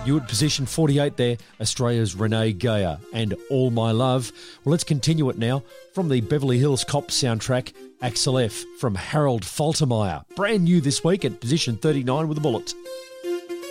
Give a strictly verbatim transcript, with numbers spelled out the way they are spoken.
You at position forty-eight there, Australia's Renee Geyer and All My Love. Well, let's continue it now from the Beverly Hills Cop soundtrack, Axel F from Harold Faltermeyer. Brand new this week at position thirty-nine with a bullet.